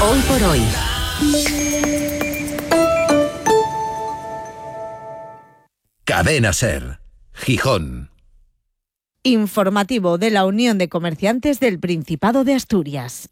Hoy por hoy. Cadena SER, Gijón. Informativo de la Unión de Comerciantes del Principado de Asturias.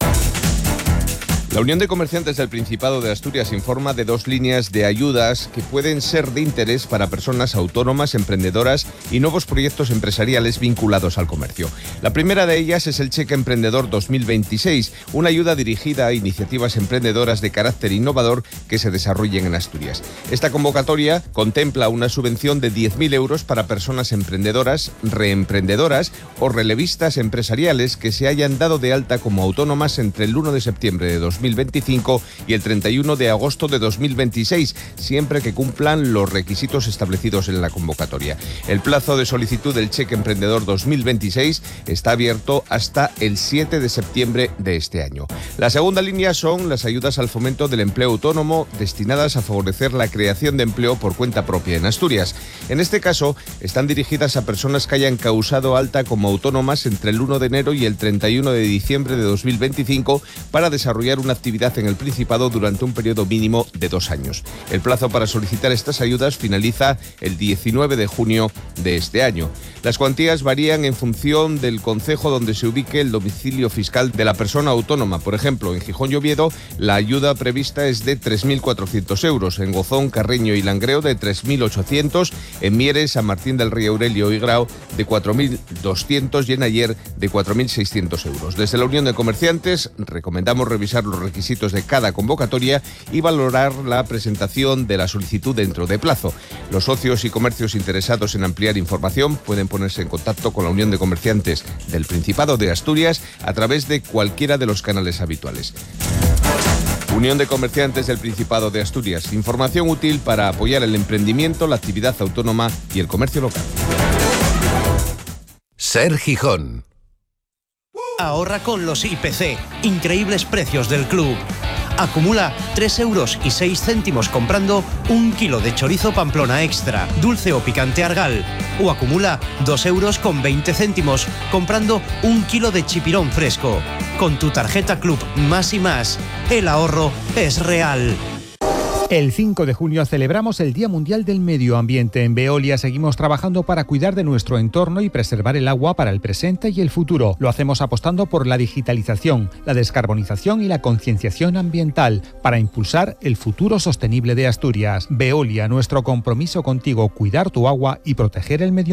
La Unión de Comerciantes del Principado de Asturias informa de 2 líneas de ayudas que pueden ser de interés para personas autónomas, emprendedoras y nuevos proyectos empresariales vinculados al comercio. La primera de ellas es el Cheque Emprendedor 2026, una ayuda dirigida a iniciativas emprendedoras de carácter innovador que se desarrollen en Asturias. Esta convocatoria contempla una subvención de 10.000 euros para personas emprendedoras, reemprendedoras o relevistas empresariales que se hayan dado de alta como autónomas entre el 1 de septiembre de 2025 y el 31 de agosto de 2026, siempre que cumplan los requisitos establecidos en la convocatoria. El plazo de solicitud del Cheque Emprendedor 2026 está abierto hasta el 7 de septiembre de este año. La segunda línea son las ayudas al fomento del empleo autónomo destinadas a favorecer la creación de empleo por cuenta propia en Asturias. En este caso, están dirigidas a personas que hayan causado alta como autónomas entre el 1 de enero y el 31 de diciembre de 2025 para desarrollar una actividad en el Principado durante un periodo mínimo de 2 años. El plazo para solicitar estas ayudas finaliza el 19 de junio de este año. Las cuantías varían en función del concejo donde se ubique el domicilio fiscal de la persona autónoma. Por ejemplo, en Gijón y Oviedo, la ayuda prevista es de 3.400 euros, en Gozón, Carreño y Langreo de 3.800, en Mieres, San Martín del Rey Aurelio y Grao de 4.200 y en Aller de 4.600 euros. Desde la Unión de Comerciantes recomendamos revisar los requisitos de cada convocatoria y valorar la presentación de la solicitud dentro de plazo. Los socios y comercios interesados en ampliar información pueden ponerse en contacto con la Unión de Comerciantes del Principado de Asturias a través de cualquiera de los canales habituales. Unión de Comerciantes del Principado de Asturias. Información útil para apoyar el emprendimiento, la actividad autónoma y el comercio local. SER Gijón. Ahorra con los IPC. Increíbles precios del club. Acumula 3,06 euros comprando 1 kilo de chorizo Pamplona Extra, dulce o picante Argal. O acumula 2,20 euros comprando 1 kilo de chipirón fresco. Con tu tarjeta Club Más y Más, el ahorro es real. El 5 de junio celebramos el Día Mundial del Medio Ambiente. En Veolia seguimos trabajando para cuidar de nuestro entorno y preservar el agua para el presente y el futuro. Lo hacemos apostando por la digitalización, la descarbonización y la concienciación ambiental para impulsar el futuro sostenible de Asturias. Veolia, nuestro compromiso contigo, cuidar tu agua y proteger el medio ambiente.